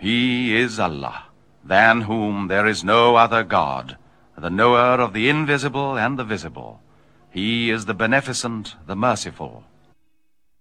He is Allah, than whom there is no other God, the knower of the invisible and the visible. He is the Beneficent, the Merciful.